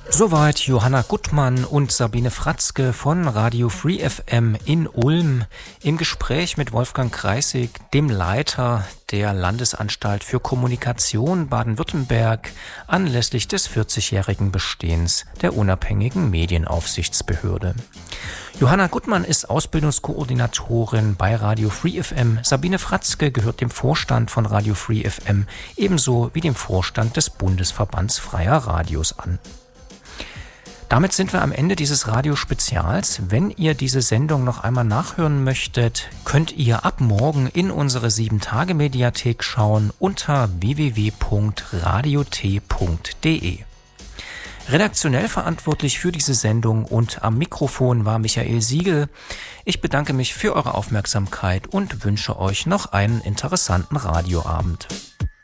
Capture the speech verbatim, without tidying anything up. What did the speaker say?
Soweit Johanna Gutmann und Sabine Fratzke von Radio Free F M in Ulm im Gespräch mit Wolfgang Kreissig, dem Leiter der Landesanstalt für Kommunikation Baden-Württemberg, anlässlich des vierzigjährigen Bestehens der unabhängigen Medienaufsichtsbehörde. Johanna Gutmann ist Ausbildungskoordinatorin bei Radio Free F M. Sabine Fratzke gehört dem Vorstand von Radio Free F M, ebenso wie dem Vorstand des Bundesverbands Freier Radios an. Damit sind wir am Ende dieses Radiospezials. Wenn ihr diese Sendung noch einmal nachhören möchtet, könnt ihr ab morgen in unsere sieben Tage Mediathek schauen unter w w w punkt radio t punkt d e. Redaktionell verantwortlich für diese Sendung und am Mikrofon war Michael Siegel. Ich bedanke mich für eure Aufmerksamkeit und wünsche euch noch einen interessanten Radioabend.